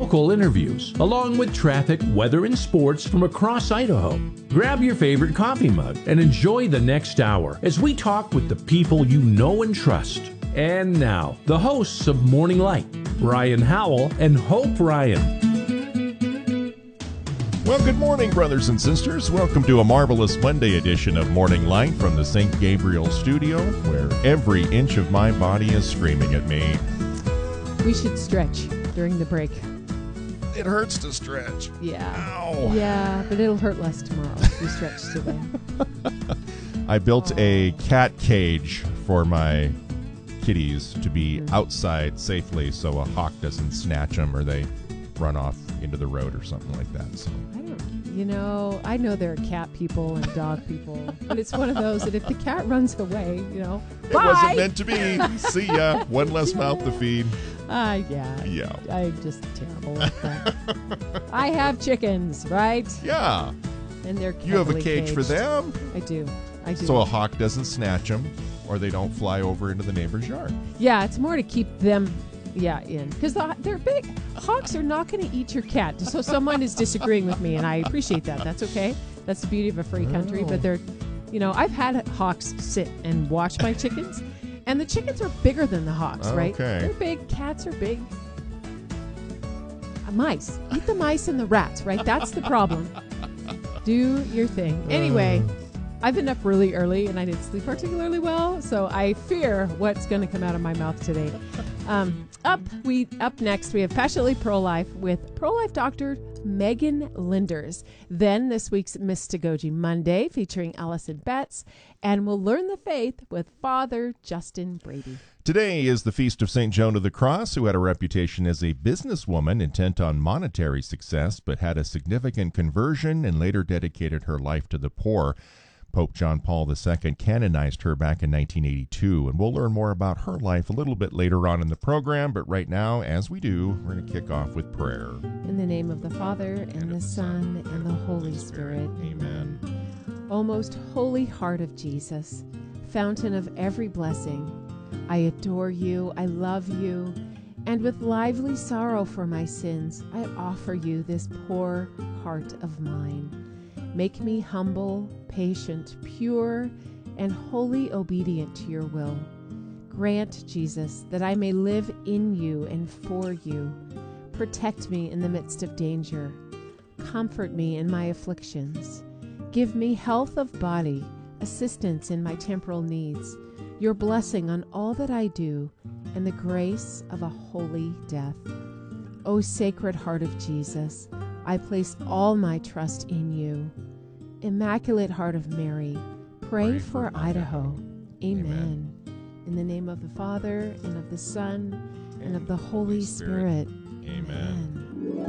local interviews, along with traffic, weather, and sports from across Idaho. Grab your favorite coffee mug and enjoy the next hour as we talk with the people you know and trust. And now, the hosts of Morning Light, Ryan Howell and Hope Ryan. Well, good morning, brothers and sisters. Welcome to a marvelous Monday edition of Morning Light from the St. Gabriel studio, where every inch of my body is screaming at me. We should stretch during the break. It hurts to stretch. Yeah. Ow. Yeah, but it'll hurt less tomorrow if we stretch today. I built a cat cage for my kitties to be outside safely so a hawk doesn't snatch them or they run off into the road or something like that. So I know there are cat people and dog people, but it's one of those that if the cat runs away, it bye! wasn't meant to be. See ya. One less mouth to feed. Yeah. I'm just terrible like that. I have chickens, right? Yeah. And they're You have a cage caged. for them? I do. So a hawk doesn't snatch them or they don't fly over into the neighbor's yard. Yeah, it's more to keep them in. Because they're big. Hawks are not going to eat your cat. So someone is disagreeing with me, and I appreciate that. That's okay. That's the beauty of a free country. But they're, I've had hawks sit and watch my chickens, and the chickens are bigger than the hawks, right? Okay. They're big. Cats are big. Mice. Eat the mice and the rats, right? That's the problem. Do your thing. Anyway, I've been up really early, and I didn't sleep particularly well, so I fear what's going to come out of my mouth today. Up next, we have Passionately Pro-Life with pro-life doctor Megan Linders. Then this week's Mystagogy Monday featuring Allison Betts, and we'll learn the faith with Father Justin Brady. Today is the feast of St. Joan of the Cross, who had a reputation as a businesswoman intent on monetary success, but had a significant conversion and later dedicated her life to the poor. Pope John Paul II canonized her back in 1982, and we'll learn more about her life a little bit later on in the program. But right now, as we do, we're going to kick off with prayer. In the name of the Father, and the Son, and the Holy Spirit. Amen. O most holy heart of Jesus, fountain of every blessing, I adore you, I love you, and with lively sorrow for my sins, I offer you this poor heart of mine. Make me humble, patient, pure, and wholly obedient to your will. Grant, Jesus, that I may live in you and for you. Protect me in the midst of danger. Comfort me in my afflictions. Give me health of body, assistance in my temporal needs, your blessing on all that I do, and the grace of a holy death. O Sacred Heart of Jesus, I place all my trust in you. Immaculate Heart of Mary, pray for Idaho. Amen. In the name of the Father, and of the Son, and of the Holy Spirit. Amen.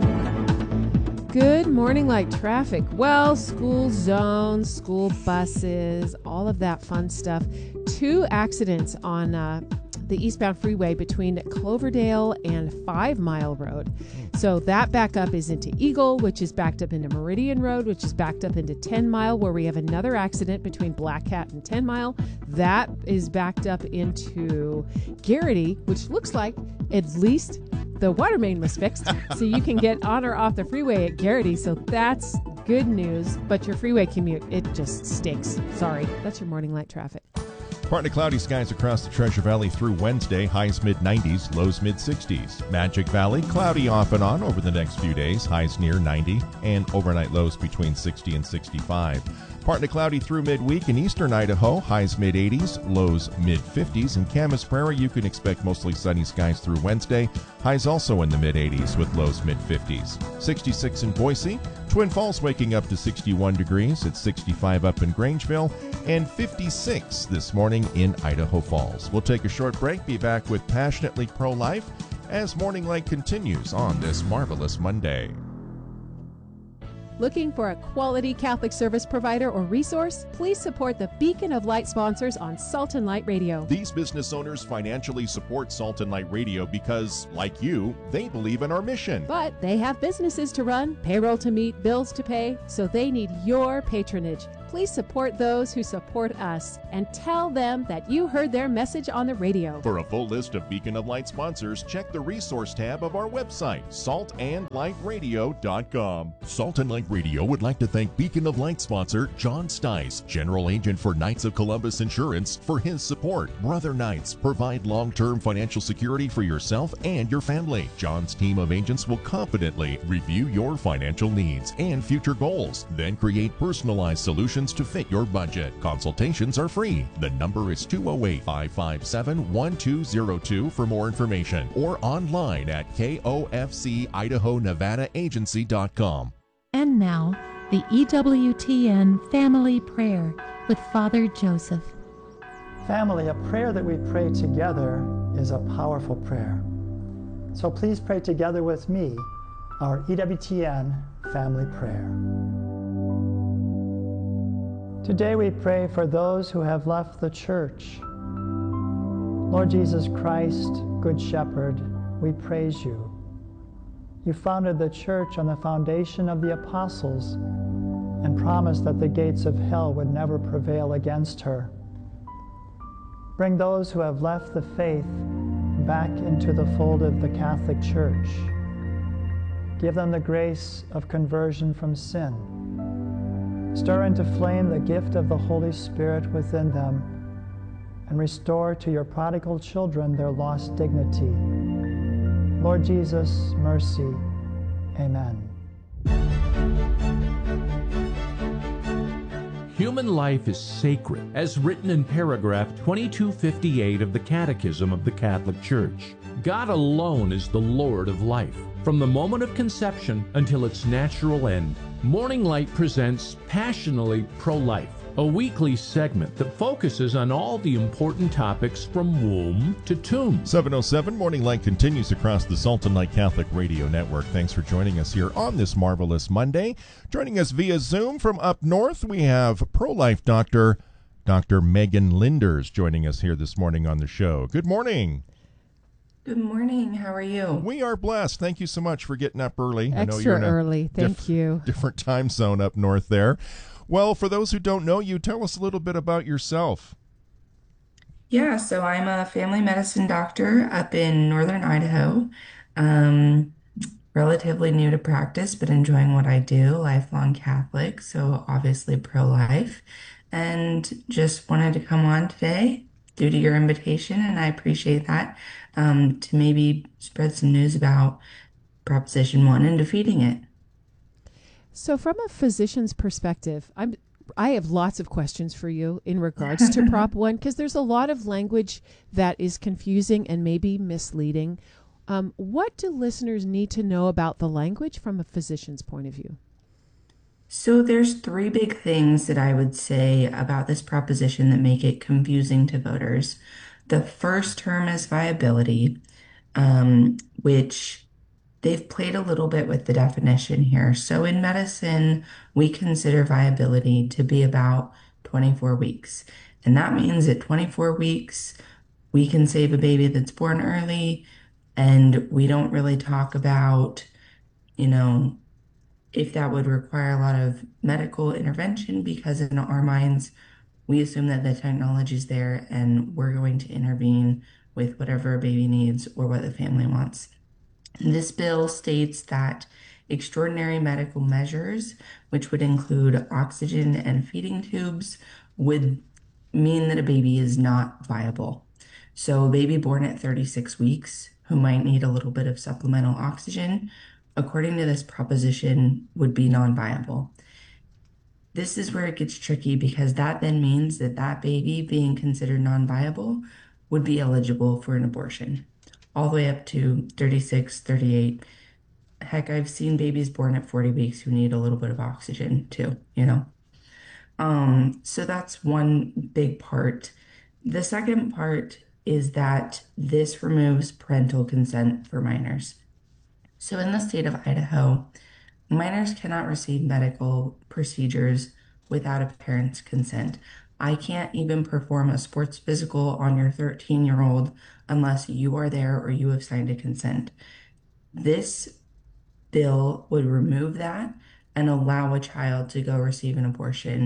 Good morning, light traffic. Well, school zones, school buses, all of that fun stuff. 2 accidents on the eastbound freeway between Cloverdale and 5 Mile Road. So that backup is into Eagle, which is backed up into Meridian Road, which is backed up into 10 Mile, where we have another accident between Black Cat and 10 Mile. That is backed up into Garrity, which looks like at least the water main was fixed, so you can get on or off the freeway at Garrity. So that's good news, but your freeway commute, it just stinks. Sorry. That's your morning light traffic. Partly cloudy skies across the Treasure Valley through Wednesday, highs mid-90s, lows mid-60s. Magic Valley, cloudy off and on over the next few days, highs near 90, and overnight lows between 60 and 65. Partly cloudy through midweek in eastern Idaho, highs mid-80s, lows mid-50s. In Camas Prairie, you can expect mostly sunny skies through Wednesday, highs also in the mid-80s with lows mid-50s. 66 in Boise, Twin Falls waking up to 61 degrees, it's 65 up in Grangeville, and 56 this morning in Idaho Falls. We'll take a short break, be back with Passionately Pro-Life as Morning Light continues on this marvelous Monday. Looking for a quality Catholic service provider or resource? Please support the Beacon of Light sponsors on Salt and Light Radio. These business owners financially support Salt and Light Radio because, like you, they believe in our mission. But they have businesses to run, payroll to meet, bills to pay, so they need your patronage. Please support those who support us and tell them that you heard their message on the radio. For a full list of Beacon of Light sponsors, check the resource tab of our website, saltandlightradio.com. Salt and Light Radio would like to thank Beacon of Light sponsor John Stice, General Agent for Knights of Columbus Insurance, for his support. Brother Knights provide long-term financial security for yourself and your family. John's team of agents will confidently review your financial needs and future goals, then create personalized solutions to fit your budget. Consultations are free. The number is 208-557-1202 for more information, or online at kofcidaho-nevada-agency.com. And now, the EWTN Family Prayer with Father Joseph. Family, a prayer that we pray together is a powerful prayer. So please pray together with me our EWTN Family Prayer. Today we pray for those who have left the church. Lord Jesus Christ, Good Shepherd, we praise you. You founded the church on the foundation of the apostles and promised that the gates of hell would never prevail against her. Bring those who have left the faith back into the fold of the Catholic Church. Give them the grace of conversion from sin. Stir into flame the gift of the Holy Spirit within them, and restore to your prodigal children their lost dignity. Lord Jesus, mercy. Amen. Human life is sacred, as written in paragraph 2258 of the Catechism of the Catholic Church. God alone is the Lord of life, from the moment of conception until its natural end. Morning Light presents Passionately Pro-Life, a weekly segment that focuses on all the important topics from womb to tomb. 707 Morning Light continues across the Salt and Light Catholic Radio Network. Thanks for joining us here on this marvelous Monday. Joining us via Zoom from up north, we have pro-life doctor, Dr. Megan Linders, joining us here this morning on the show. Good morning. Good morning. How are you? We are blessed. Thank you so much for getting up early. Extra I know you're in a early. Thank you. Different time zone up north there. Well, for those who don't know you, tell us a little bit about yourself. Yeah, so I'm a family medicine doctor up in northern Idaho. Relatively new to practice, but enjoying what I do. Lifelong Catholic, so obviously pro-life. And just wanted to come on today due to your invitation, and I appreciate that, to maybe spread some news about Proposition 1 and defeating it. So from a physician's perspective, I have lots of questions for you in regards to Prop 1, because there's a lot of language that is confusing and maybe misleading. What do listeners need to know about the language from a physician's point of view? So there's three big things that I would say about this proposition that make it confusing to voters. The first term is viability, which they've played a little bit with the definition here. So in medicine, we consider viability to be about 24 weeks. And that means at 24 weeks, we can save a baby that's born early, and we don't really talk about, if that would require a lot of medical intervention, because in our minds, we assume that the technology is there and we're going to intervene with whatever a baby needs or what the family wants. This bill states that extraordinary medical measures, which would include oxygen and feeding tubes, would mean that a baby is not viable. So a baby born at 36 weeks who might need a little bit of supplemental oxygen, according to this proposition, would be non-viable. This is where it gets tricky, because that then means that that baby being considered non-viable would be eligible for an abortion, all the way up to 36, 38. Heck, I've seen babies born at 40 weeks who need a little bit of oxygen too, So that's one big part. The second part is that this removes parental consent for minors. So in the state of Idaho, minors cannot receive medical procedures without a parent's consent. I can't even perform a sports physical on your 13-year-old unless you are there or you have signed a consent. This bill would remove that and allow a child to go receive an abortion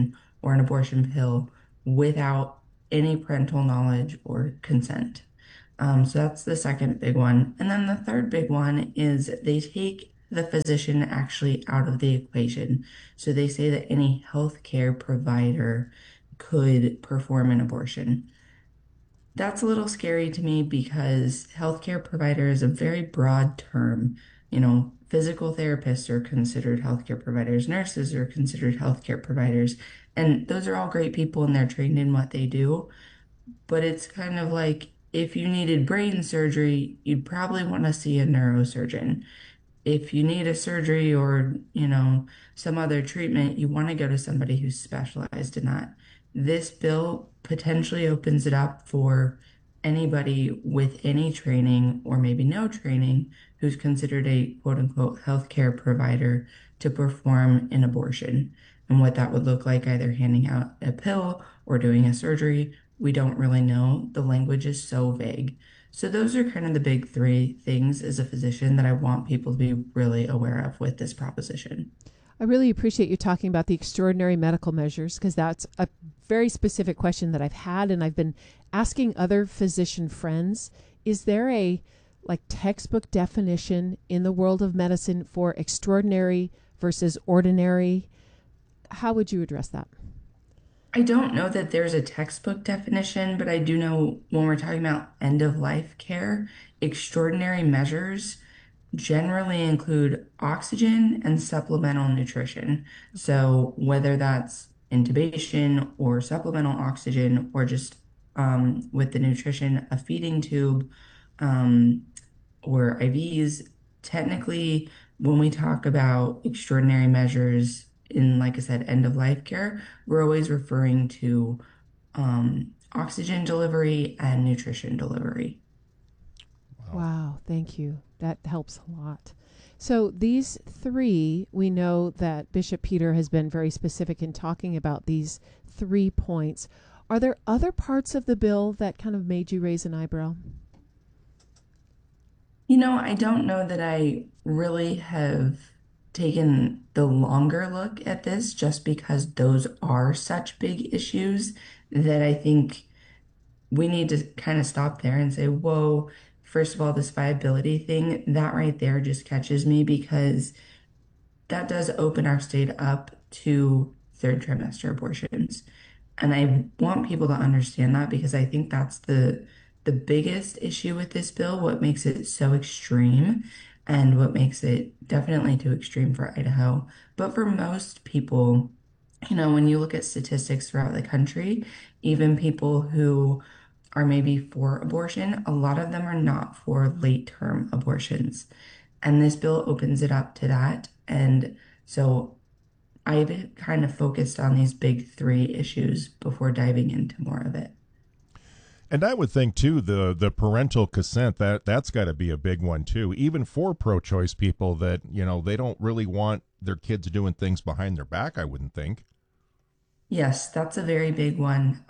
or an abortion pill without any parental knowledge or consent. So that's the second big one. And then the third big one is they take the physician actually out of the equation. So they say that any healthcare provider could perform an abortion. That's a little scary to me because healthcare provider is a very broad term. Physical therapists are considered healthcare providers, nurses are considered healthcare providers, and those are all great people and they're trained in what they do. But it's kind of like if you needed brain surgery, you'd probably want to see a neurosurgeon. If you need a surgery or, some other treatment, you want to go to somebody who's specialized in that. This bill potentially opens it up for anybody with any training or maybe no training who's considered a quote unquote healthcare provider to perform an abortion. And what that would look like, either handing out a pill or doing a surgery, we don't really know. The language is so vague. So those are kind of the big three things as a physician that I want people to be really aware of with this proposition. I really appreciate you talking about the extraordinary medical measures, because that's a very specific question that I've had, and I've been asking other physician friends. Is there a textbook definition in the world of medicine for extraordinary versus ordinary? How would you address that? I don't know that there's a textbook definition, but I do know when we're talking about end of life care, extraordinary measures generally include oxygen and supplemental nutrition. So whether that's intubation or supplemental oxygen or just with the nutrition, a feeding tube or IVs, technically, when we talk about extraordinary measures in, like I said, end of life care, we're always referring to oxygen delivery and nutrition delivery. Wow, thank you. That helps a lot. So these three, we know that Bishop Peter has been very specific in talking about these 3 points. Are there other parts of the bill that kind of made you raise an eyebrow? I don't know that I really have taken the longer look at this just because those are such big issues that I think we need to kind of stop there and say, whoa, first of all, this viability thing, that right there just catches me because that does open our state up to third trimester abortions. And I want people to understand that because I think that's the biggest issue with this bill, what makes it so extreme and what makes it definitely too extreme for Idaho. But for most people, when you look at statistics throughout the country, even people who are maybe for abortion, a lot of them are not for late term abortions. And this bill opens it up to that. And so I've kind of focused on these big three issues before diving into more of it. And I would think too, the parental consent, that's got to be a big one too, even for pro-choice people that they don't really want their kids doing things behind their back. I wouldn't think. Yes, that's a very big one,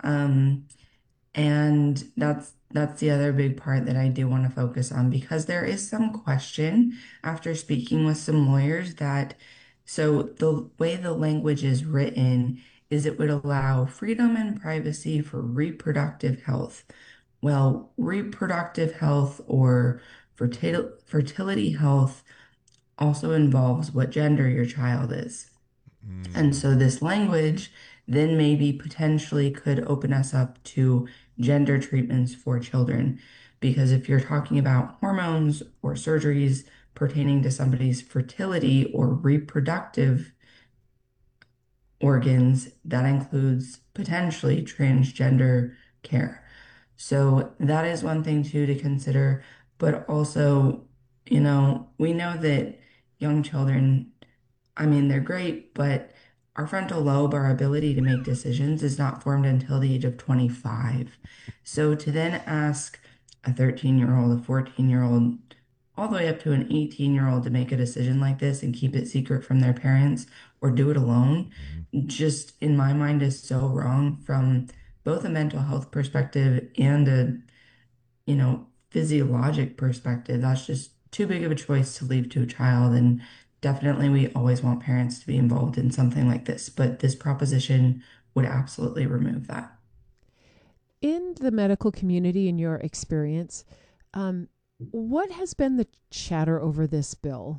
and that's the other big part that I do want to focus on because there is some question after speaking with some lawyers that so the way the language is written is it would allow freedom and privacy for reproductive health. Well, reproductive health or fertility health also involves what gender your child is. And so this language then maybe potentially could open us up to gender treatments for children. Because if you're talking about hormones or surgeries pertaining to somebody's fertility or reproductive organs, that includes potentially transgender care. So that is one thing too to consider. But also, we know that young children, I mean, they're great, but our frontal lobe, our ability to make decisions, is not formed until the age of 25. So to then ask a 13-year-old, a 14-year-old, all the way up to an 18-year-old to make a decision like this and keep it secret from their parents or do it alone, just in my mind is so wrong from both a mental health perspective and a, physiologic perspective. That's just too big of a choice to leave to a child. And definitely we always want parents to be involved in something like this. But this proposition would absolutely remove that. In the medical community, in your experience, what has been the chatter over this bill?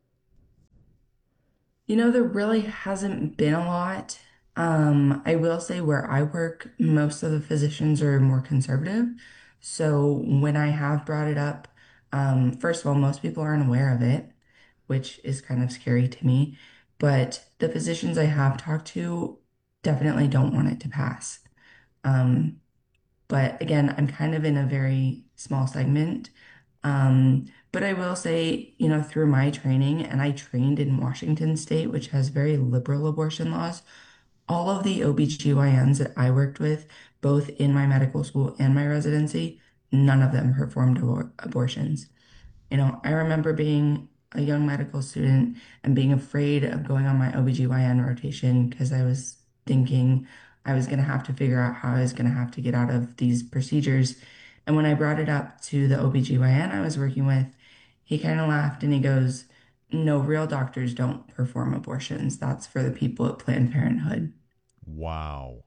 There really hasn't been a lot. I will say where I work, most of the physicians are more conservative. So when I have brought it up, first of all, most people aren't aware of it, which is kind of scary to me. But the physicians I have talked to definitely don't want it to pass. Um, but again, I'm kind of in a very small segment. But I will say, through my training, and I trained in Washington State, which has very liberal abortion laws, all of the OBGYNs that I worked with, both in my medical school and my residency, none of them performed abortions. I remember being a young medical student and being afraid of going on my OBGYN rotation because I was thinking I was going to have to figure out how I was going to have to get out of these procedures. And when I brought it up to the OBGYN I was working with, he kind of laughed and he goes, "No, real doctors don't perform abortions. That's for the people at Planned Parenthood." Wow.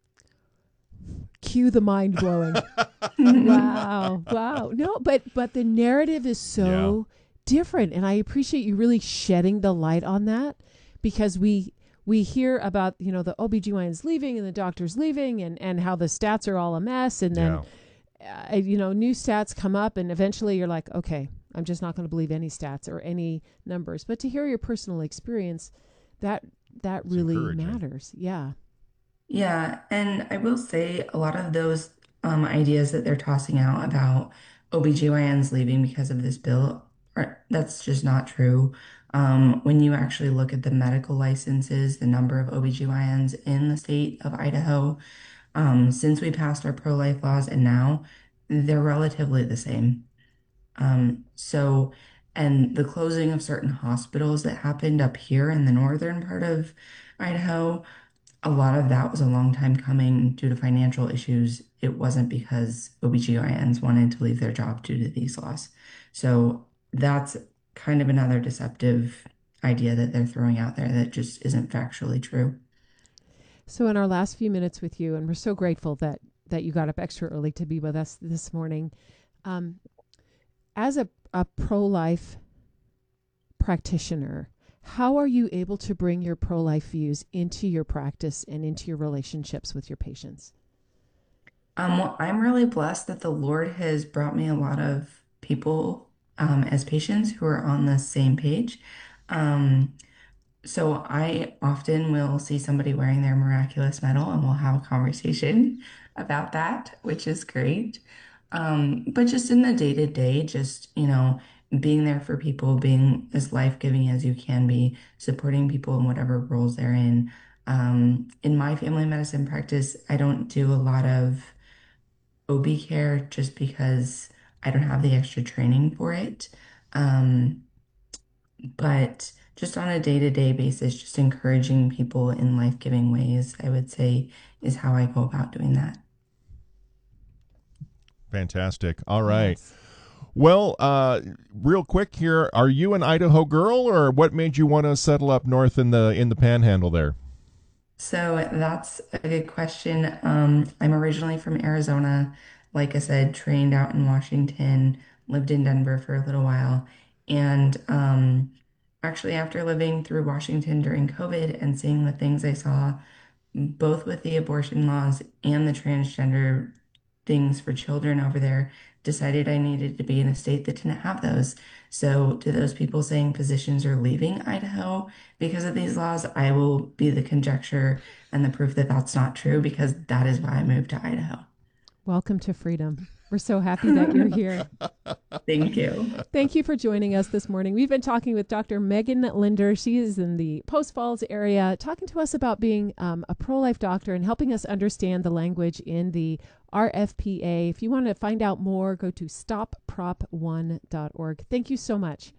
Cue the mind blowing. Wow. Wow. No, but the narrative is so different. And I appreciate you really shedding the light on that, because we hear about, the OBGYNs leaving and the doctors leaving and how the stats are all a mess. And then, new stats come up and eventually you're like, okay, I'm just not going to believe any stats or any numbers. But to hear your personal experience, that really matters. Yeah. Yeah, and I will say a lot of those ideas that they're tossing out about OBGYNs leaving because of this bill, that's just not true. When you actually look at the medical licenses, the number of OBGYNs in the state of Idaho, since we passed our pro-life laws and now, they're relatively the same. And the closing of certain hospitals that happened up here in the northern part of Idaho, a lot of that was a long time coming due to financial issues. It wasn't because OBGYNs wanted to leave their job due to these laws. So that's kind of another deceptive idea that they're throwing out there that just isn't factually true. So in our last few minutes with you, and we're so grateful that you got up extra early to be with us this morning, as a pro-life practitioner, how are you able to bring your pro-life views into your practice and into your relationships with your patients? Well, I'm really blessed that the Lord has brought me a lot of people as patients who are on the same page. So I often will see somebody wearing their miraculous medal and we'll have a conversation about that, which is great. But just in the day-to-day, just, being there for people, being as life-giving as you can be, supporting people in whatever roles they're in. In my family medicine practice, I don't do a lot of OB care just because I don't have the extra training for it. But just on a day-to-day basis, just encouraging people in life-giving ways, I would say, is how I go about doing that. Fantastic. All right. Yes. Well, real quick here, are you an Idaho girl, or what made you want to settle up north in the Panhandle there? So that's a good question. I'm originally from Arizona. Like I said, trained out in Washington, lived in Denver for a little while. And actually, after living through Washington during COVID and seeing the things I saw, both with the abortion laws and the transgender things for children over there, decided I needed to be in a state that didn't have those. So to those people saying physicians are leaving Idaho because of these laws, I will be the conjecture and the proof that that's not true, because that is why I moved to Idaho. Welcome to freedom. We're so happy that you're here. Thank you. Thank you for joining us this morning. We've been talking with Dr. Megan Linder. She is in the Post Falls area, talking to us about being a pro-life doctor and helping us understand the language in the RFPA. If you want to find out more, go to stopprop1.org. Thank you so much.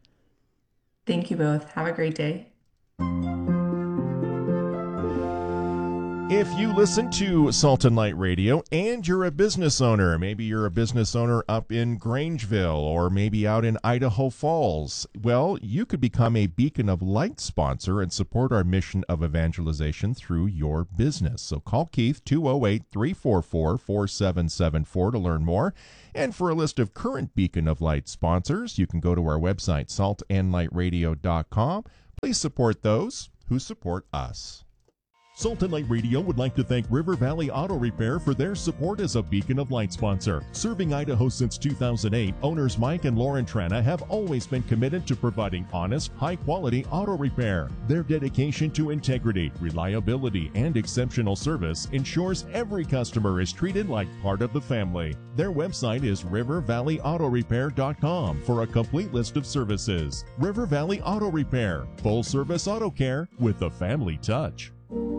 Thank you both. Have a great day. If you listen to Salt and Light Radio and you're a business owner, maybe you're a business owner up in Grangeville or maybe out in Idaho Falls, well, you could become a Beacon of Light sponsor and support our mission of evangelization through your business. So call Keith, 208-344-4774 to learn more. And for a list of current Beacon of Light sponsors, you can go to our website, saltandlightradio.com. Please support those who support us. Salt and Light Radio would like to thank River Valley Auto Repair for their support as a Beacon of Light sponsor. Serving Idaho since 2008, owners Mike and Lauren Trana have always been committed to providing honest, high-quality auto repair. Their dedication to integrity, reliability, and exceptional service ensures every customer is treated like part of the family. Their website is rivervalleyautorepair.com for a complete list of services. River Valley Auto Repair, full-service auto care with a family touch.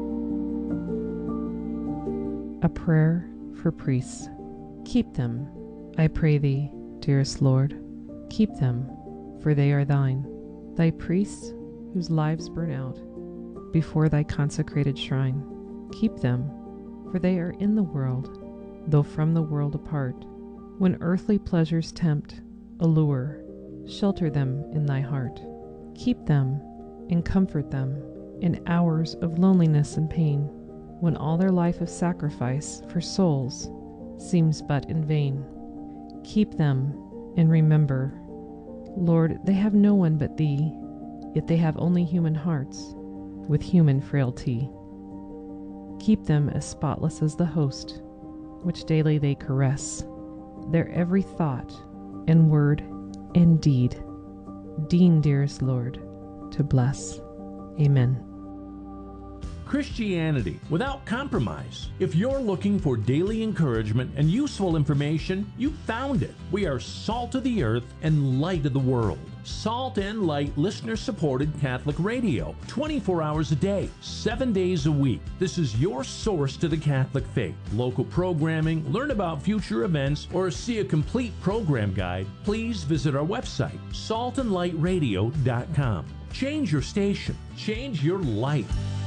A prayer for priests. Keep them, I pray thee, dearest Lord. Keep them, for they are thine. Thy priests, whose lives burn out before thy consecrated shrine. Keep them, for they are in the world, though from the world apart. When earthly pleasures tempt, allure, shelter them in thy heart. Keep them and comfort them in hours of loneliness and pain, when all their life of sacrifice for souls seems but in vain. Keep them and remember, Lord, they have no one but thee, yet they have only human hearts with human frailty. Keep them as spotless as the host, which daily they caress, their every thought and word and deed. Deign, dearest Lord, to bless. Amen. Christianity without compromise. If you're looking for daily encouragement and useful information, you found it. We are salt of the earth and light of the world. Salt and Light listener-supported Catholic radio, 24 hours a day, 7 days a week. This is your source to the Catholic faith. Local programming, learn about future events, or see a complete program guide, please visit our website, saltandlightradio.com. Change your station. Change your life.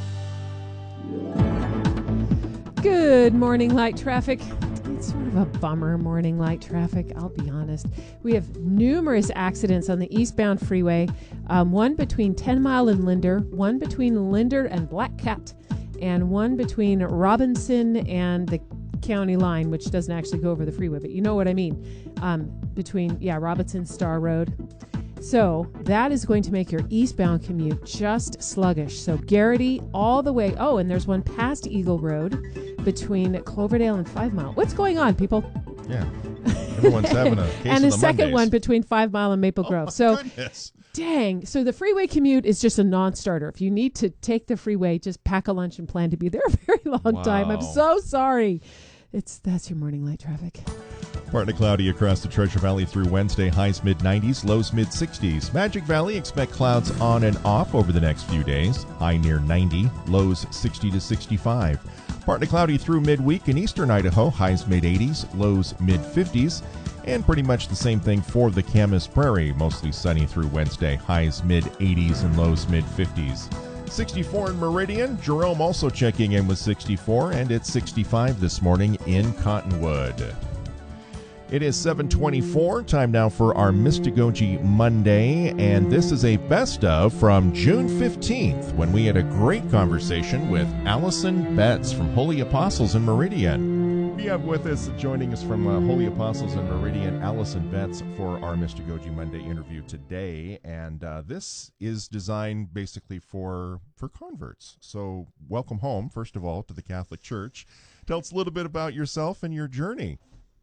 Good morning, light traffic. It's sort of a bummer morning, light traffic, I'll be honest. We have numerous accidents on the eastbound freeway, one between 10 Mile and Linder, one between Linder and Black Cat, and one between Robinson and the county line, which doesn't actually go over the freeway, but you know what I mean, between Robinson Star Road. So that is going to make your eastbound commute just sluggish. So Garrity all the way. Oh, and there's one past Eagle Road between Cloverdale and 5 Mile. What's going on, people? Yeah. Everyone's having a case and of the the second Mondays. one between 5 Mile and Maple Grove. So Goodness. dang. So the freeway commute is just a non-starter. If you need to take the freeway, just pack a lunch and plan to be there a very long time. I'm so sorry. That's your morning light traffic. Partly cloudy across the Treasure Valley through Wednesday. Highs mid-90s, lows mid-60s. Magic Valley, expect clouds on and off over the next few days. High near 90, lows 60 to 65. Partly cloudy through midweek in eastern Idaho. Highs mid-80s, lows mid-50s. And pretty much the same thing for the Camas Prairie. Mostly sunny through Wednesday. Highs mid-80s and lows mid-50s. 64 in Meridian. Jerome also checking in with 64, and it's 65 this morning in Cottonwood. It is 7:24, time now for our Mystagogy Monday, and this is a best of from June 15th when we had a great conversation with Allison Betts from Holy Apostles in Meridian. We have with us, joining us from Holy Apostles in Meridian, Allison Betts for our Mystagogy Monday interview today, and this is designed basically for converts. So welcome home, first of all, to the Catholic Church. Tell us a little bit about yourself and your journey.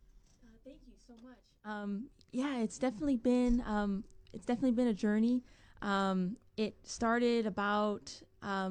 It's definitely been a journey. It started about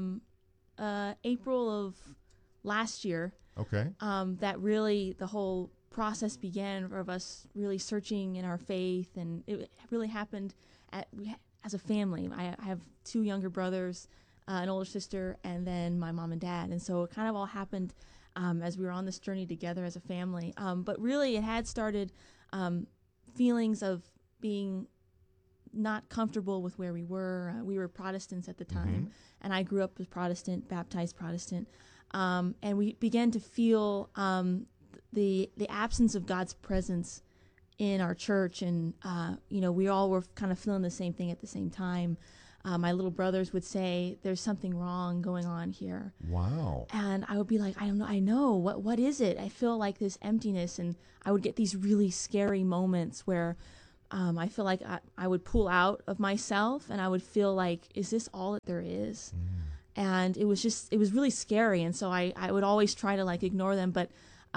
April of last year. Okay. That really the whole process began of us really searching in our faith, and it really happened as a family. I have two younger brothers, an older sister, and then my mom and dad, and so it kind of all happened as we were on this journey together as a family. But really, it had started. Feelings of being not comfortable with where we were. We were Protestants at the time, and I grew up as Protestant, baptized Protestant. And we began to feel the absence of God's presence in our church, and we all were kind of feeling the same thing at the same time. My little brothers would say, "There's something wrong going on here." Wow. And I would be like, "I don't know. I know. What is it? I feel like this emptiness." And I would get these really scary moments where I feel like I would pull out of myself, and I would feel like, is this all that there is? And it was really scary. And so I would always try to like ignore them. But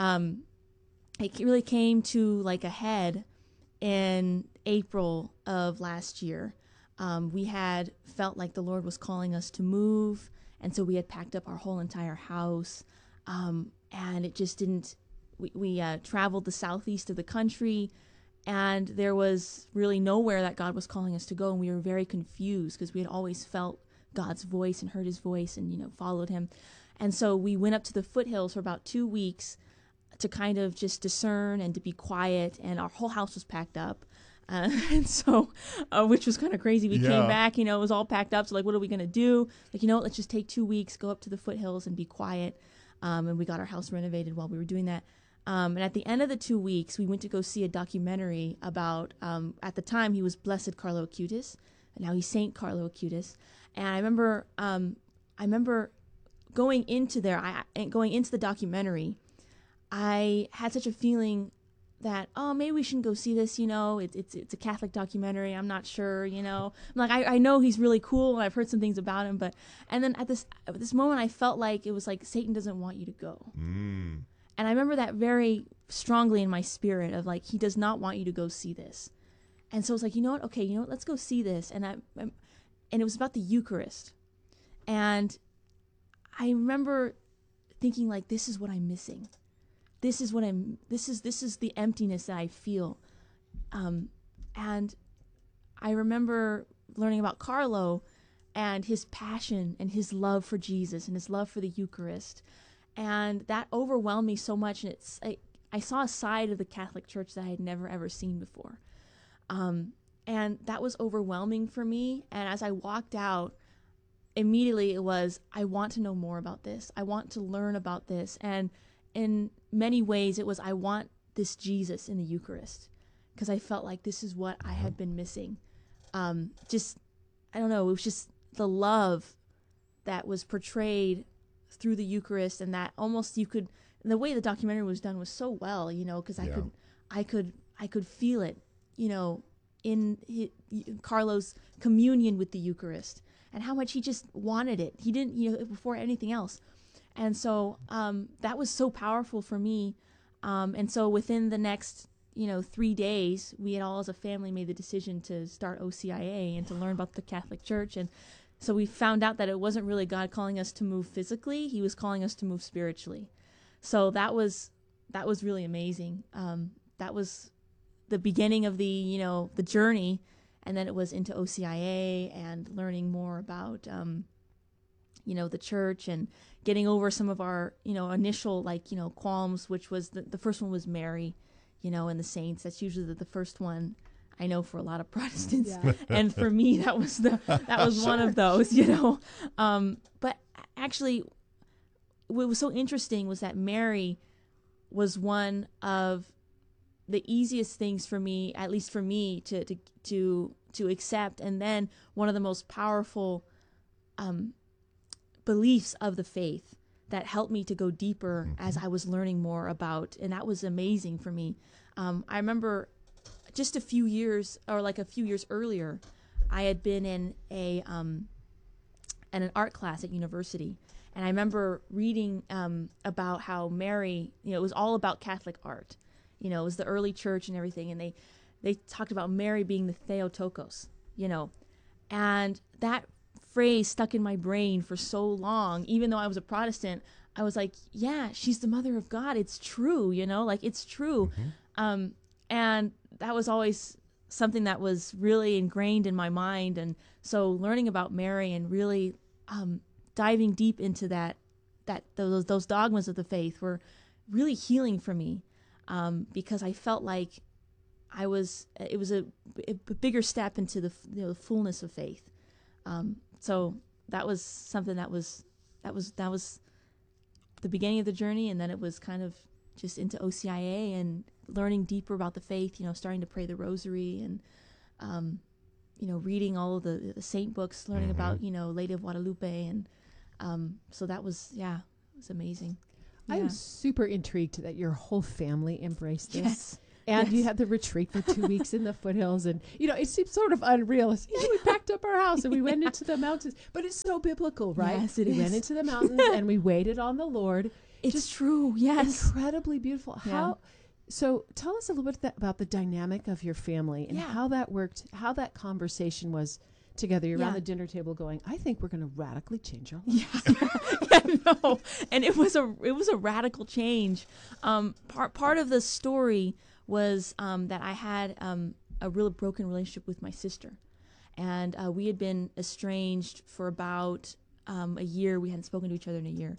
it really came to like a head in April of last year. We had felt like the Lord was calling us to move. And so we had packed up our whole entire house. And it just didn't, we traveled the southeast of the country, and there was really nowhere that God was calling us to go. And we were very confused because we had always felt God's voice and heard his voice and, followed him. And so we went up to the foothills for about 2 weeks to kind of just discern and to be quiet. And our whole house was packed up. And so, which was kind of crazy. We came back, it was all packed up. So like, what are we going to do? Like, let's just take 2 weeks, go up to the foothills and be quiet. And we got our house renovated while we were doing that. And at the end of the 2 weeks, we went to go see a documentary about, at the time he was Blessed Carlo Acutis, and now he's Saint Carlo Acutis. And I remember going into the documentary, I had such a feeling that, maybe we shouldn't go see this, it's a Catholic documentary, I'm not sure, I'm like, I know he's really cool, and I've heard some things about him, and then at this moment, I felt like it was like, Satan doesn't want you to go. And I remember that very strongly in my spirit of like, he does not want you to go see this. And so I was like, okay, let's go see this. And it was about the Eucharist. And I remember thinking like, this is what I'm missing. This is the emptiness that I feel. And I remember learning about Carlo and his passion and his love for Jesus and his love for the Eucharist. And that overwhelmed me so much. And I saw a side of the Catholic Church that I had never, ever seen before. And that was overwhelming for me. And as I walked out, immediately it was, I want to know more about this. I want to learn about this. And in many ways, it was, I want this Jesus in the Eucharist, because I felt like this is what I had been missing. I don't know, it was just the love that was portrayed through the Eucharist, and that almost and the way the documentary was done was so well, because I could feel it, in Carlo's communion with the Eucharist, and how much he just wanted it. He didn't, before anything else. And so that was so powerful for me. And so within the next, 3 days, we had all as a family made the decision to start OCIA and to learn about the Catholic Church. And so we found out that it wasn't really God calling us to move physically. He was calling us to move spiritually. So that was really amazing. That was the beginning of the, the journey. And then it was into OCIA and learning more about, the church, and getting over some of our, initial, qualms, which was the first one was Mary, and the saints. That's usually the first one, I know, for a lot of Protestants. Yeah. And for me, that was one of those, But actually, what was so interesting was that Mary was one of the easiest things for me, at least for me, to accept, and then one of the most powerful beliefs of the faith that helped me to go deeper as I was learning more about, and that was amazing for me. I remember just a few years earlier, I had been in an art class at university, and I remember reading about how Mary, it was all about Catholic art. It was the early church and everything, and they talked about Mary being the Theotokos, and that phrase stuck in my brain for so long. Even though I was a Protestant, I was like, yeah, she's the mother of God. It's true, it's true. And that was always something that was really ingrained in my mind. And so learning about Mary and really diving deep into those dogmas of the faith were really healing for me, because I felt like it was a bigger step into the fullness of faith. So that was something that was the beginning of the journey, and then it was kind of just into OCIA and learning deeper about the faith, starting to pray the rosary and, reading all of the saint books, learning about, Lady of Guadalupe. And so that was, it was amazing. I Yeah. am super intrigued that your whole family embraced this. Yes. And you had the retreat for 2 weeks in the foothills. And, it seems sort of unreal. We packed up our house and we went into the mountains. But it's so biblical, right? Yes, it we is. went into the mountains and we waited on the Lord. It's Just true. Yes. Incredibly beautiful. Yeah. So tell us a little bit about the dynamic of your family and Yeah. how that worked, how that conversation was together around Yeah. the dinner table going, I think we're going to radically change our lives. No, and it was a radical change. Part of the story was that I had a real broken relationship with my sister, and we had been estranged for about a year. We hadn't spoken to each other in a year,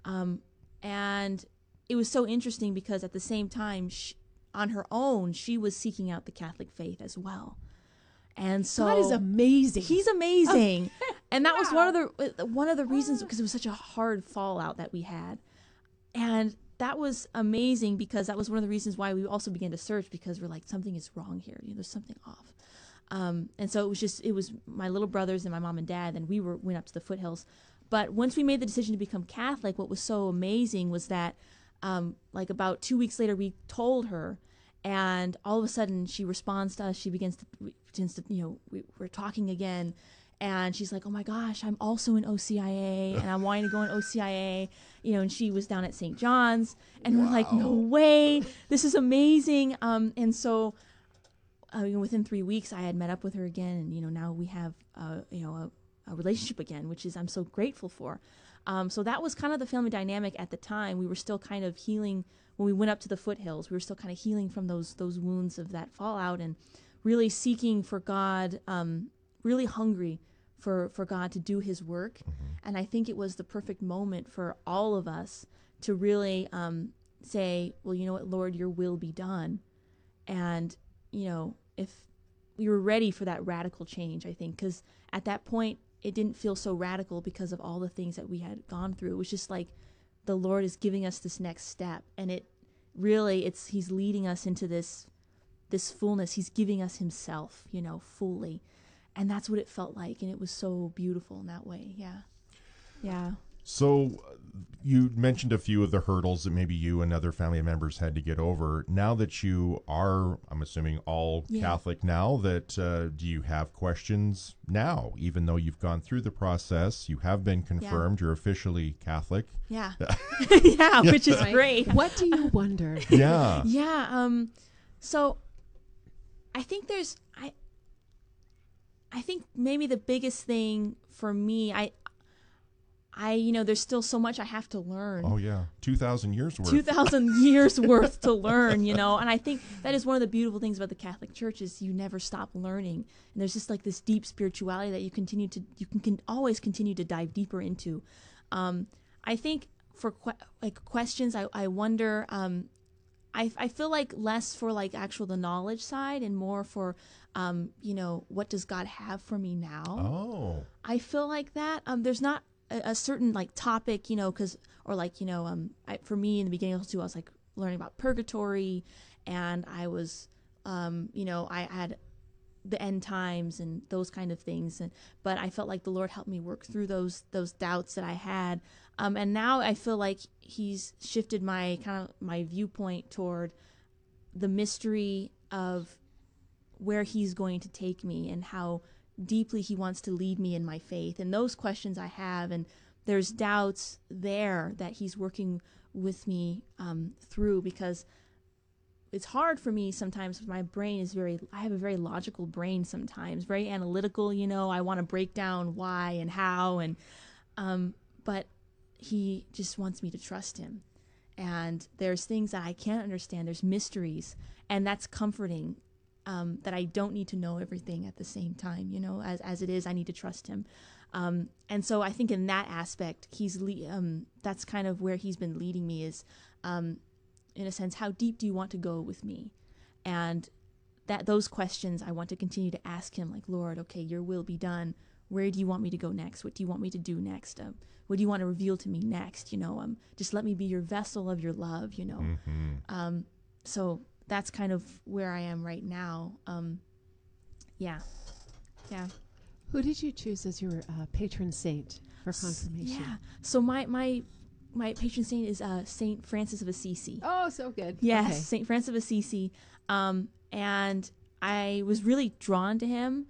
and it was so interesting because at the same time, on her own, she was seeking out the Catholic faith as well. And so God is amazing. He's amazing. And that was one of the reasons, because it was such a hard fallout that we had. And that was amazing because that was one of the reasons why we also began to search, because we're like, something is wrong here. There's something off. And so it was my little brothers and my mom and dad, and we went up to the foothills. But once we made the decision to become Catholic, what was so amazing was that like about 2 weeks later, we told her, and all of a sudden she responds to us. She begins to we're talking again, and she's like, oh my gosh, I'm also in OCIA, and I'm wanting to go in OCIA, and she was down at St. John's, and we're like, no way, this is amazing. And so within 3 weeks I had met up with her again, and now we have a relationship again, which is I'm so grateful for. So that was kind of the family dynamic at the time. We were still kind of healing when we went up to the foothills. We were still kind of healing from those wounds of that fallout, and really seeking for God, really hungry for God to do his work. And I think it was the perfect moment for all of us to really say, well, you know what, Lord, your will be done. And, if we were ready for that radical change, I think, because at that point, it didn't feel so radical because of all the things that we had gone through. It was just like the Lord is giving us this next step, and he's leading us into this fullness. He's giving us himself, fully. And that's what it felt like. And it was so beautiful in that way. Yeah. Yeah. So you mentioned a few of the hurdles that maybe you and other family members had to get over. Now that you are, I'm assuming, all Catholic now, do you have questions now? Even though you've gone through the process, you have been confirmed, you're officially Catholic. Yeah. Yeah, which is great. What do you wonder? Yeah. Yeah. So I think I think maybe the biggest thing for me, there's still so much I have to learn. Oh yeah, 2,000 years worth. 2,000 years worth to learn, And I think that is one of the beautiful things about the Catholic Church is you never stop learning, and there's just like this deep spirituality that you can always continue to dive deeper into. I think for questions, I wonder. I feel like less for like the knowledge side and more for, what does God have for me now? Oh. I feel like that. There's not a certain like topic, for me in the beginning too, I was like learning about purgatory, and I was, I had the end times and those kind of things, but I felt like the Lord helped me work through those doubts that I had. And now I feel like he's shifted my viewpoint toward the mystery of where he's going to take me and how deeply he wants to lead me in my faith. And those questions I have, and there's doubts there that he's working with me through, because it's hard for me sometimes. My brain is I have a very logical brain sometimes, very analytical, I want to break down why and how, and but he just wants me to trust him. And there's things that I can't understand. There's mysteries, and that's comforting, that I don't need to know everything at the same time, as it is, I need to trust him. And so I think in that aspect, that's kind of where he's been leading me is, in a sense, how deep do you want to go with me? And those questions I want to continue to ask him, like, Lord, okay, your will be done. where do you want me to go next? What do you want me to do next? What do you want to reveal to me next? Just let me be your vessel of your love, So that's kind of where I am right now. Yeah. Who did you choose as your patron saint for confirmation? Yeah. So my patron saint is Saint Francis of Assisi. Oh, so good. Yes, Okay. Saint Francis of Assisi. And I was really drawn to him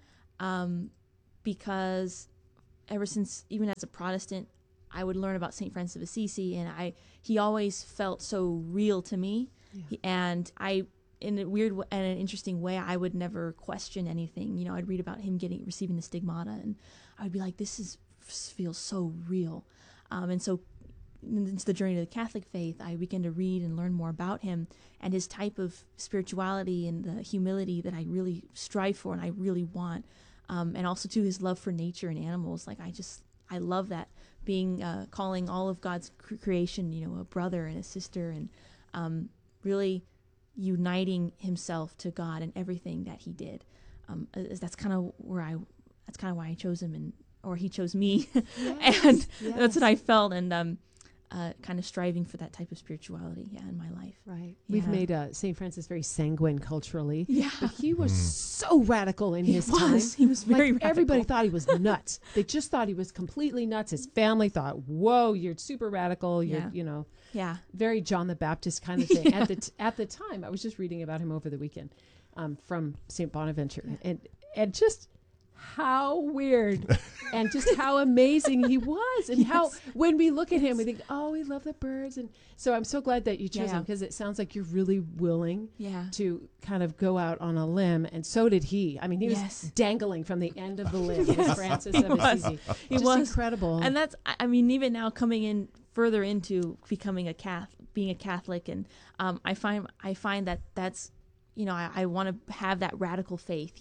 because ever since, even as a Protestant, I would learn about Saint Francis of Assisi, and he always felt so real to me. Yeah. And in a weird and an interesting way, I would never question anything. I'd read about him receiving the stigmata, and I would be like, this feels so real. And so into the journey to the Catholic faith, I began to read and learn more about him and his type of spirituality and the humility that I really strive for and I really want. And also to his love for nature and animals. Like I love that, being calling all of God's creation, a brother and a sister, and really uniting himself to God in everything that he did. That's kind of why I chose him, or he chose me. Yes, and yes. that's what I felt, and kind of striving for that type of spirituality, in my life. Right. Yeah. We've made St. Francis very sanguine culturally. Yeah. But he was so radical in his time. He was very radical. Everybody thought he was nuts. They just thought he was completely nuts. His family thought, whoa, you're super radical. You're, Yeah. very John the Baptist kind of thing. Yeah. At the time, I was just reading about him over the weekend from St. Bonaventure. And just how weird and just how amazing he was, and how when we look at him we think, oh, we love the birds. And so I'm so glad that you chose him, because it sounds like you're really willing to kind of go out on a limb, and so did he. I mean, he was dangling from the end of the limb. Was Francis of Assisi. He just was incredible. And that's, I mean, even now coming in further into becoming being a Catholic, and I find that that's, I want to have that radical faith,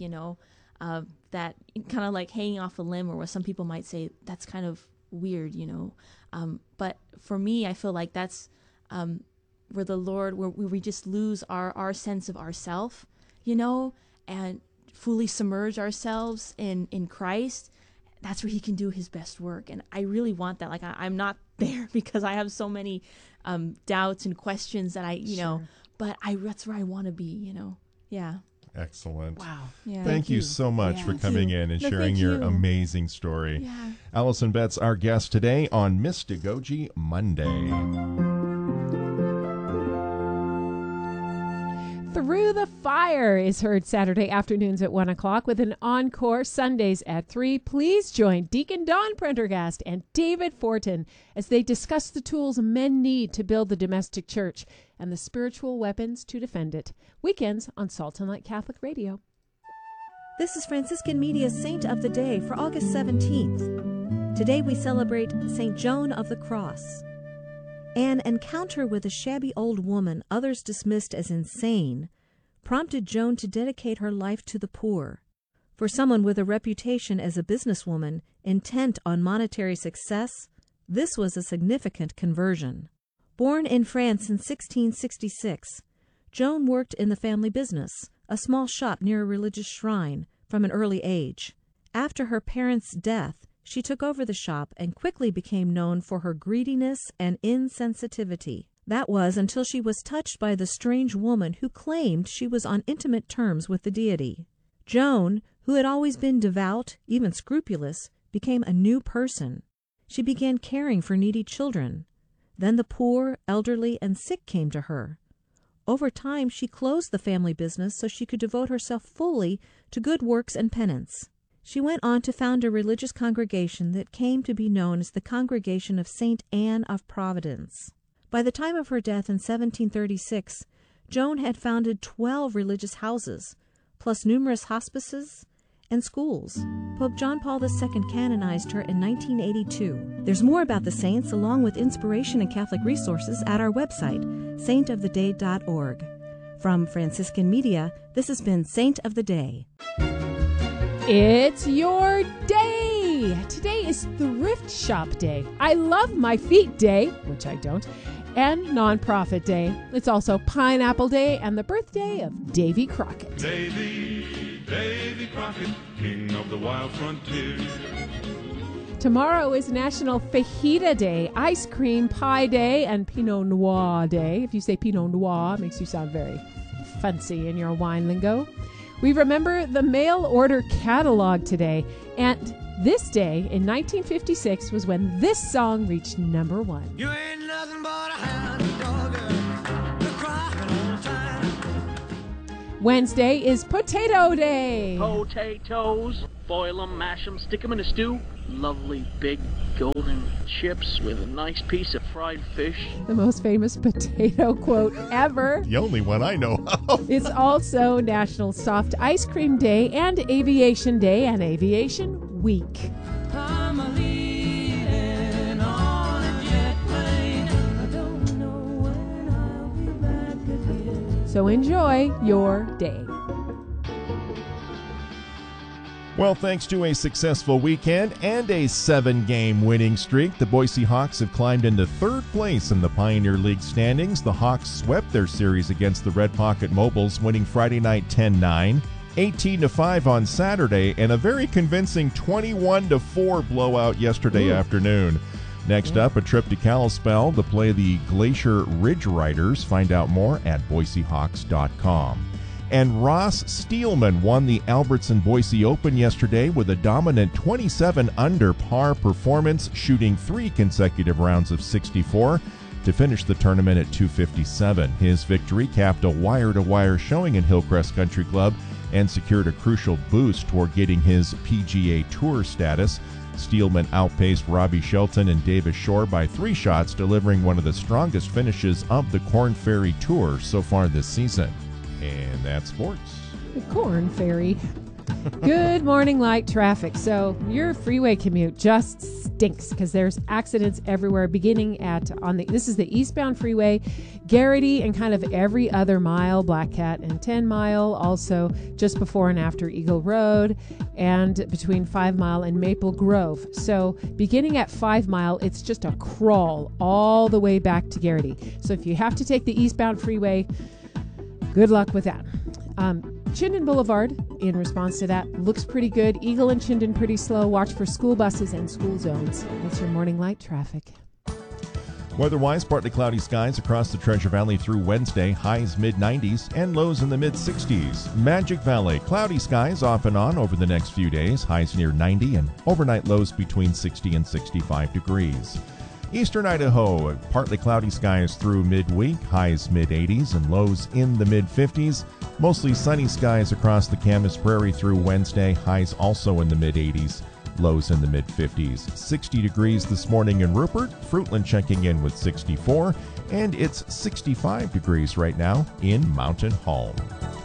that kind of like hanging off a limb, or what some people might say that's kind of weird, but for me, I feel like that's where the Lord, where we just lose our sense of ourself, and fully submerge ourselves in Christ. That's where he can do his best work. And I really want that. Like, I'm not there because I have so many doubts and questions that but that's where I want to be, Yeah. Excellent. Wow. Yeah. Thank you so much for coming in and sharing your amazing story. Yeah. Allison Betts, our guest today on Mystagogy Monday. Through the Fire is heard Saturday afternoons at 1 o'clock with an encore Sundays at 3. Please join Deacon Don Prendergast and David Fortin as they discuss the tools men need to build the domestic church and the spiritual weapons to defend it. Weekends on Salt and Light Catholic Radio. This is Franciscan Media's Saint of the Day for August 17th. Today we celebrate St. Joan of the Cross. An encounter with a shabby old woman others dismissed as insane prompted Joan to dedicate her life to the poor. For someone with a reputation as a businesswoman intent on monetary success, this was a significant conversion. Born in France in 1666, Joan worked in the family business, a small shop near a religious shrine, from an early age. After her parents' death, she took over the shop and quickly became known for her greediness and insensitivity. That was until she was touched by the strange woman who claimed she was on intimate terms with the deity. Joan, who had always been devout, even scrupulous, became a new person. She began caring for needy children. Then the poor, elderly, and sick came to her. Over time, she closed the family business so she could devote herself fully to good works and penance. She went on to found a religious congregation that came to be known as the Congregation of St. Anne of Providence. By the time of her death in 1736, Joan had founded 12 religious houses, plus numerous hospices and schools. Pope John Paul II canonized her in 1982. There's more about the saints, along with inspiration and Catholic resources, at our website, saintoftheday.org. From Franciscan Media, this has been Saint of the Day. It's your day! Today is Thrift Shop Day. I Love My Feet Day, which I don't, and Nonprofit Day. It's also Pineapple Day and the birthday of Davy Crockett. Davy, Davy Crockett, king of the wild frontier. Tomorrow is National Fajita Day, Ice Cream Pie Day, and Pinot Noir Day. If you say Pinot Noir, it makes you sound very fancy in your wine lingo. We remember the mail order catalog today, and this day in 1956 was when this song reached number 1. You ain't nothing but a hound dog, you're crying all the time. Wednesday is Potato Day. Potatoes, boil them, mash them, stick them in a stew. Lovely big golden chips with a nice piece of fried fish. The most famous potato quote ever. The only one I know of. It's also National Soft Ice Cream Day and Aviation Day and Aviation Week. I'm a leaving on a jet plane. I don't know when I'll be back again. So enjoy your day. Well, thanks to a successful weekend and a 7-game winning streak, the Boise Hawks have climbed into 3rd place in the Pioneer League standings. The Hawks swept their series against the Red Pocket Mobiles, winning Friday night 10-9, 18-5 on Saturday, and a very convincing 21-4 blowout yesterday afternoon. Next up, a trip to Kalispell to play the Glacier Ridge Riders. Find out more at BoiseHawks.com. And Ross Steelman won the Albertson Boise Open yesterday with a dominant 27 under par performance, shooting 3 consecutive rounds of 64 to finish the tournament at 257. His victory capped a wire-to-wire showing in Hillcrest Country Club and secured a crucial boost toward getting his PGA Tour status. Steelman outpaced Robbie Shelton and Davis Shore by 3 shots, delivering one of the strongest finishes of the Korn Ferry Tour so far this season. And that's sports. The Korn Ferry. Good morning, light traffic. So your freeway commute just stinks because there's accidents everywhere. Beginning at this is the eastbound freeway, Garrity, and kind of every other mile, Black Cat and 10 Mile. Also just before and after Eagle Road, and between 5 Mile and Maple Grove. So beginning at 5 Mile, it's just a crawl all the way back to Garrity. So if you have to take the eastbound freeway, good luck with that. Chinden Boulevard, in response to that, looks pretty good. Eagle and Chinden pretty slow. Watch for school buses and school zones. That's your morning light traffic. Weather-wise, partly cloudy skies across the Treasure Valley through Wednesday, highs mid-90s and lows in the mid-60s. Magic Valley, cloudy skies off and on over the next few days, highs near 90 and overnight lows between 60 and 65 degrees. Eastern Idaho, partly cloudy skies through midweek, highs mid-80s and lows in the mid-50s. Mostly sunny skies across the Camas Prairie through Wednesday, highs also in the mid-80s, lows in the mid-50s. 60 degrees this morning in Rupert, Fruitland checking in with 64, and it's 65 degrees right now in Mountain Home.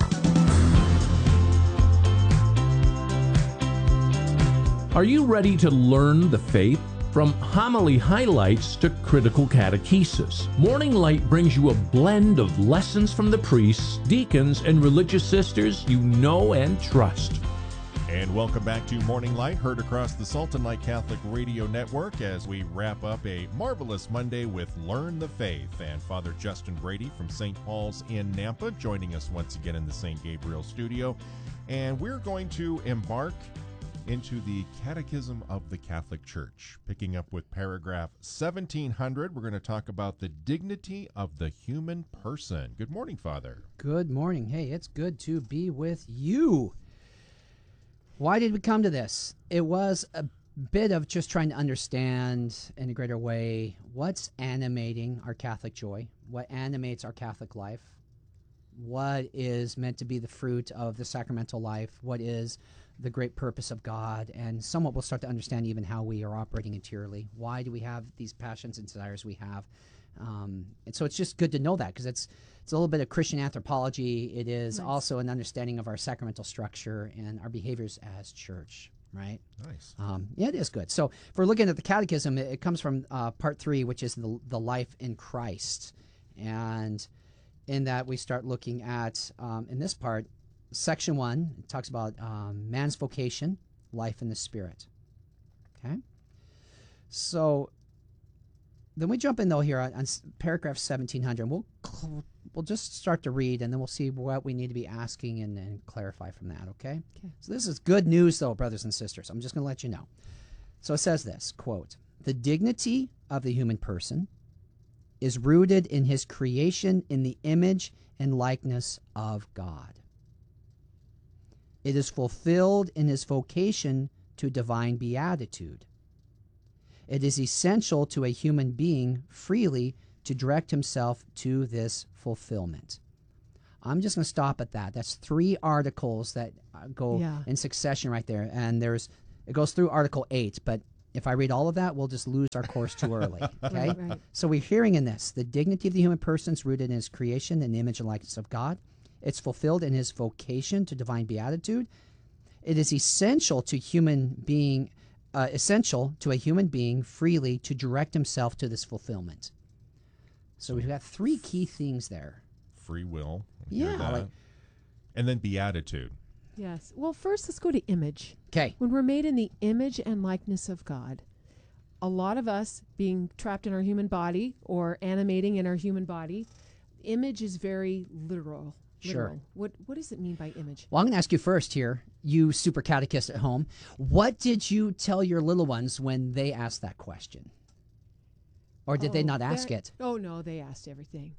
Are you ready to learn the faith? From homily highlights to critical catechesis, Morning Light brings you a blend of lessons from the priests, deacons, and religious sisters you know and trust. And welcome back to Morning Light, heard across the Sultan Light Catholic Radio Network as we wrap up a marvelous Monday with Learn the Faith. And Father Justin Brady from St. Paul's in Nampa joining us once again in the St. Gabriel studio. And we're going to embark into the Catechism of the Catholic Church. Picking up with paragraph 1700, we're going to talk about the dignity of the human person. Good morning, Father. Good morning. Hey, it's good to be with you. Why did we come to this? It was a bit of just trying to understand in a greater way what's animating our Catholic joy, what animates our Catholic life, what is meant to be the fruit of the sacramental life, what is the great purpose of God, and somewhat we'll start to understand even how we are operating interiorly. Why do we have these passions and desires we have? And so it's just good to know that, because it's a little bit of Christian anthropology. It is also an understanding of our sacramental structure and our behaviors as church, right? Nice. Yeah, it is good. So if we're looking at the Catechism, it comes from part 3, which is the life in Christ. And in that we start looking at, in this part, Section 1, it talks about man's vocation, life in the Spirit. Okay? So then we jump in, though, here on paragraph 1700. We'll we'll just start to read, and then we'll see what we need to be asking and clarify from that, okay? Okay. So this is good news, though, brothers and sisters. I'm just going to let you know. So it says this, quote, "The dignity of the human person is rooted in his creation in the image and likeness of God. It is fulfilled in his vocation to divine beatitude. It is essential to a human being freely to direct himself to this fulfillment." I'm just going to stop at that. That's 3 articles that go in succession right there. And it goes through Article 8, but if I read all of that, we'll just lose our course too early. Okay? Right. So we're hearing in this, the dignity of the human person is rooted in his creation in the image and likeness of God. It's fulfilled in his vocation to divine beatitude. It is essential to a human being freely to direct himself to this fulfillment. So we've got 3 key things there. Free will. Yeah. And then beatitude. Yes. Well, first, let's go to image. Okay. When we're made in the image and likeness of God, a lot of us being trapped in our human body or animating in our human body, image is very literal. Sure. What does it mean by image? Well, I'm going to ask you first here, you super catechist at home. What did you tell your little ones when they asked that question? Or did they not ask it? Oh, no, they asked everything.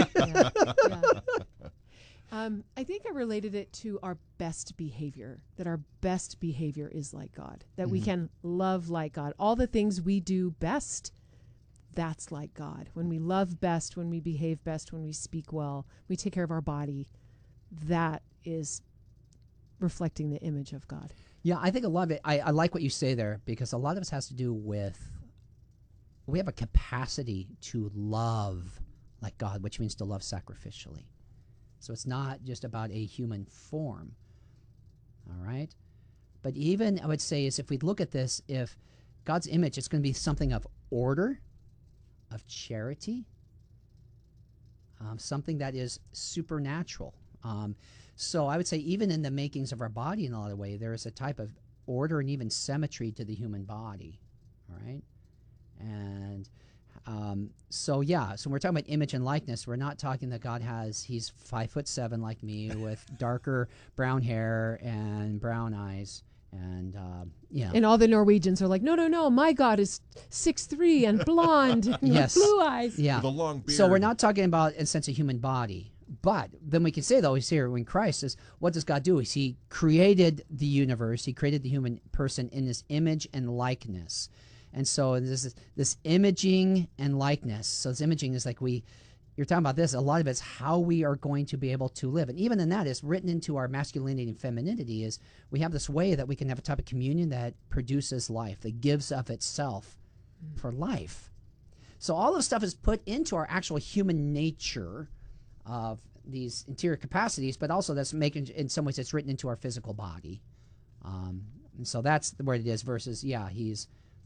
I think I related it to our best behavior, that our best behavior is like God, that we can love like God. All the things we do best, that's like God. When we love best, when we behave best, when we speak well, we take care of our body, that is reflecting the image of God. Yeah, I think a lot of it, I like what you say there, because a lot of it has to do with, we have a capacity to love like God, which means to love sacrificially. So it's not just about a human form, all right? But even, I would say, is if we look at this, if God's image, it's going to be something of order, of charity, something that is supernatural. So I would say even in the makings of our body in a lot of ways, there is a type of order and even symmetry to the human body, all right? And so when we're talking about image and likeness, we're not talking that God he's 5'7" like me with darker brown hair and brown eyes. And, And all the Norwegians are like, no, my God is 6'3" and blonde and with blue eyes. Yeah. With a long beard. So we're not talking about, in a sense, a human body. But then we can say, though, he's here when Christ is, what does God do? He created the universe. He created the human person in his image and likeness. And so this imaging and likeness. So this imaging is like you're talking about this, a lot of it's how we are going to be able to live. And even in that is written into our masculinity and femininity is we have this way that we can have a type of communion that produces life, that gives of itself for life. So all this stuff is put into our actual human nature of these interior capacities, but also that's making, in some ways, it's written into our physical body. And so that's where it is versus, he's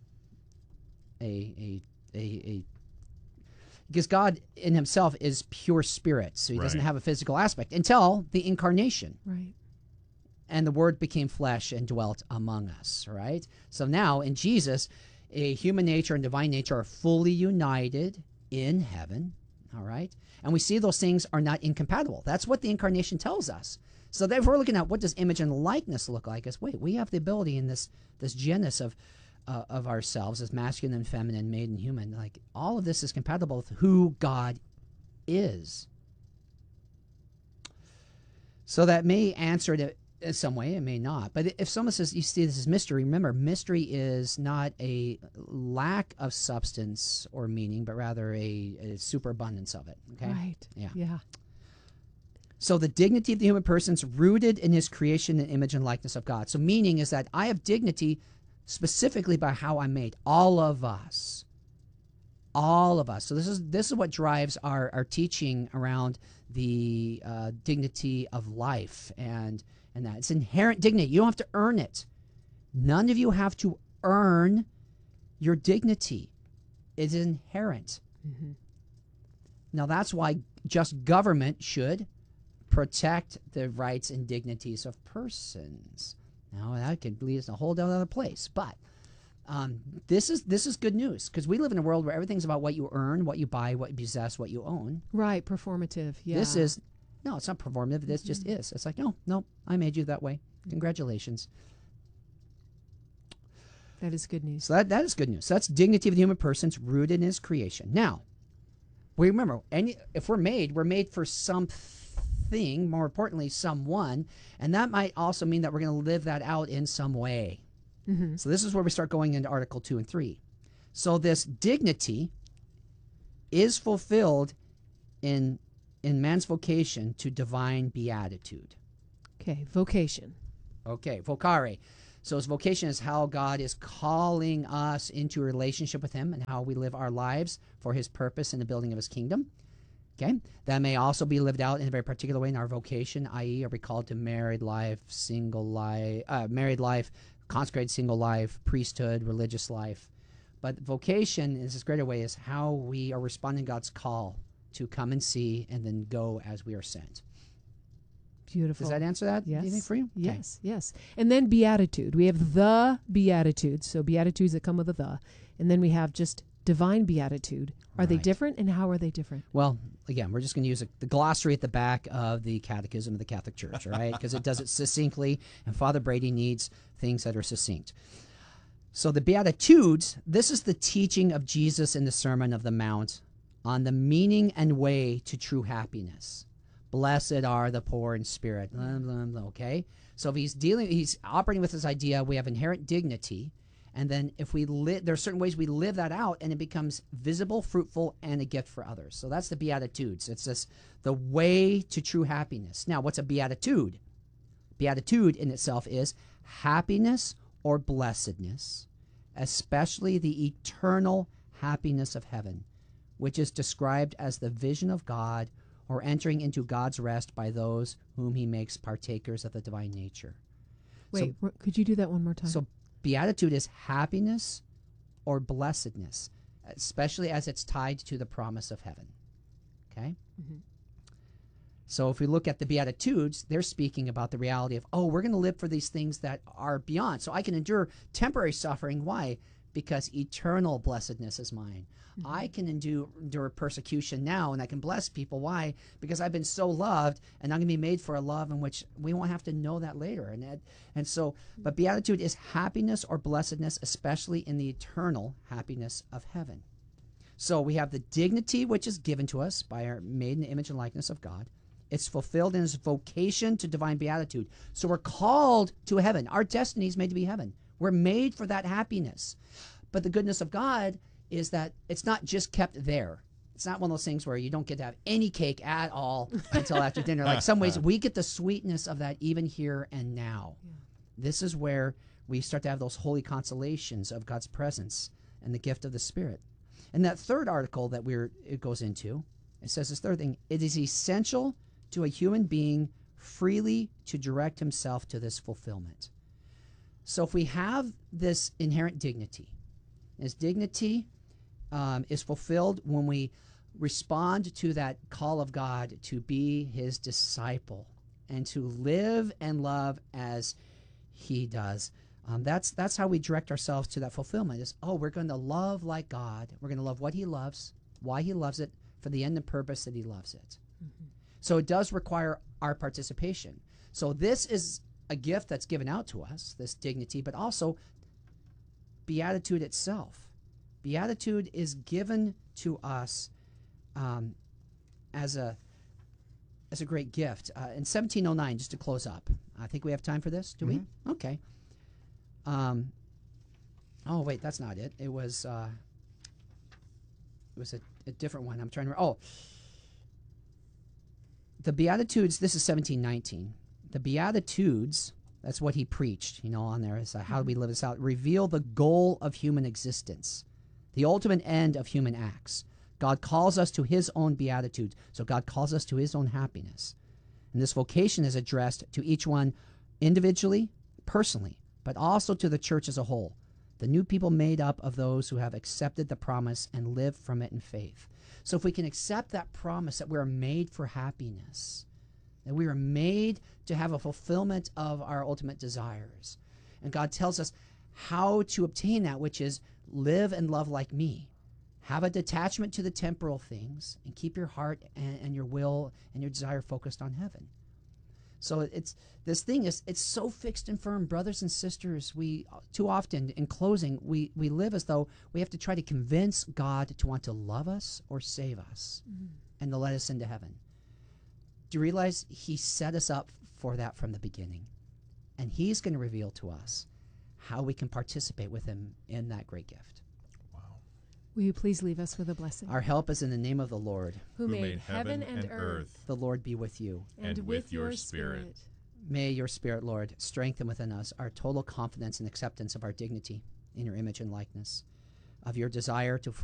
because God in himself is pure spirit, so he doesn't have a physical aspect until the incarnation. Right. And the Word became flesh and dwelt among us, right? So now in Jesus, a human nature and divine nature are fully united in heaven, all right? And we see those things are not incompatible. That's what the incarnation tells us. So that if we're looking at what does image and likeness look like, is we have the ability in this genus of ourselves as masculine and feminine, made and human. Like all of this is compatible with who God is. So that may answer it in some way, it may not. But if someone says, you see this is mystery, remember, mystery is not a lack of substance or meaning, but rather a superabundance of it. Okay? Right. Yeah. So the dignity of the human person is rooted in his creation and image and likeness of God. So meaning is that I have dignity specifically by how I'm made. All of us. So this is what drives our teaching around the dignity of life and that. It's inherent dignity. You don't have to earn it. None of you have to earn your dignity. It is inherent. Mm-hmm. Now that's why just government should protect the rights and dignities of persons. Now, that could lead us to a whole other place. But This is good news, because we live in a world where everything's about what you earn, what you buy, what you possess, what you own. Right, performative. Yeah. This is, no, it's not performative. This just is. It's like, no, I made you that way. Congratulations. That is good news. So that is good news. So that's dignity of the human person. It's rooted in his creation. Now, we remember, if we're made for something, more importantly, someone, and that might also mean that we're going to live that out in some way. So this is where we start going into Article 2 and 3. So this dignity is fulfilled in man's vocation to divine beatitude. Okay, vocation. Okay, vocare. So his vocation is how God is calling us into a relationship with him and how we live our lives for his purpose in the building of his kingdom. Okay, that may also be lived out in a very particular way in our vocation, i.e., are we called to married life, consecrated single life, priesthood, religious life. But vocation, in this greater way, is how we are responding to God's call to come and see and then go as we are sent. Beautiful. Does that answer that? Yes. Do you think for you? Okay. Yes, yes. And then beatitude. We have the beatitudes. So beatitudes that come with a the. And then we have just divine beatitude. Are they different, and how are they different? Well, again, we're just going to use the glossary at the back of the Catechism of the Catholic Church, all right? Because it does it succinctly, and Father Brady needs things that are succinct. So the Beatitudes, this is the teaching of Jesus in the Sermon of the Mount on the meaning and way to true happiness. Blessed are the poor in spirit, blah, blah, blah, okay? So if he's operating with this idea, we have inherent dignity, and then if we there are certain ways we live that out, and it becomes visible, fruitful, and a gift for others. So that's the Beatitudes. It's the way to true happiness. Now, what's a beatitude? Beatitude in itself is happiness or blessedness, especially the eternal happiness of heaven, which is described as the vision of God or entering into God's rest by those whom he makes partakers of the divine nature. Wait, could you do that one more time? So beatitude is happiness or blessedness, especially as it's tied to the promise of heaven. Okay? So if we look at the Beatitudes, they're speaking about the reality of, we're going to live for these things that are beyond. So I can endure temporary suffering. Why? Because eternal blessedness is mine. I can endure persecution now, and I can bless people. Why? Because I've been so loved, and I'm going to be made for a love in which we won't have to know that later. But beatitude is happiness or blessedness, especially in the eternal happiness of heaven. So we have the dignity which is given to us by our made in the image and likeness of God. It's fulfilled in his vocation to divine beatitude. So we're called to heaven. Our destiny is made to be heaven. We're made for that happiness. But the goodness of God is that it's not just kept there. It's not one of those things where you don't get to have any cake at all until after dinner. Like some ways, we get the sweetness of that even here and now. Yeah. This is where we start to have those holy consolations of God's presence and the gift of the Spirit. And that third article that it goes into, it says this third thing: it is essential to a human being freely to direct himself to this fulfillment. So if we have this inherent dignity, his dignity is fulfilled when we respond to that call of God to be his disciple and to live and love as he does. That's how we direct ourselves to that fulfillment is, we're going to love like God. We're going to love what he loves, why he loves it, for the end and purpose that he loves it. So it does require our participation. So this is a gift that's given out to us, this dignity, but also beatitude itself. Beatitude is given to us as a great gift. In 1709, just to close up, I think we have time for this. Do we? Okay. Wait, that's not it. It was a different one. I'm trying to. The Beatitudes. This is 1719. The Beatitudes. That's what he preached. On there is how do we live this out? Reveal the goal of human existence, the ultimate end of human acts. God calls us to his own beatitude. So God calls us to his own happiness. And this vocation is addressed to each one individually, personally, but also to the church as a whole, the new people made up of those who have accepted the promise and live from it in faith. So if we can accept that promise that we're made for happiness, that we are made to have a fulfillment of our ultimate desires, and God tells us how to obtain that, which is live and love like me. Have a detachment to the temporal things and keep your heart and your will and your desire focused on heaven. So it's so fixed and firm, brothers and sisters. We too often, in closing, we live as though we have to try to convince God to want to love us or save us and to let us into heaven. Do you realize he set us up for that from the beginning? And he's going to reveal to us how we can participate with him in that great gift. Will you please leave us with a blessing? Our help is in the name of the Lord, who made heaven and earth. The Lord be with you. And with your spirit. May your spirit, Lord, strengthen within us our total confidence and acceptance of our dignity in your image and likeness, of your desire to